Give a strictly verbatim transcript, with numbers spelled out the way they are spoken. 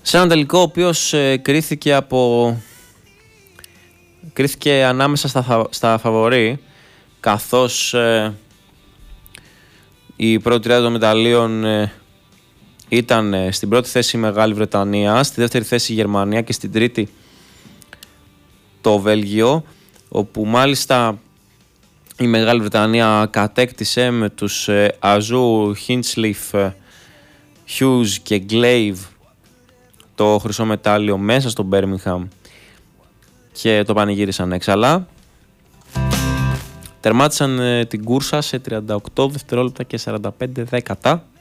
Σε έναν τελικό ο οποίος ε, κρίθηκε από... κρίθηκε ανάμεσα στα, στα φαβορί, καθώς ε, η πρώτη τριάδα των μεταλλίων ε, ήταν ε, στην πρώτη θέση η Μεγάλη Βρετανία, στη δεύτερη θέση η Γερμανία και στην τρίτη το Βέλγιο, όπου μάλιστα η Μεγάλη Βρετανία κατέκτησε με τους ε, Αζού, Χίντσλιφ, Χιούζ και Γκλέιβ το χρυσό μετάλλιο μέσα στο Μπέρμιγχαμ και το πανηγύρισαν έξαλα. Τερμάτισαν ε, την κούρσα σε τριάντα οκτώ δευτερόλεπτα και σαράντα πέντε δέκατα.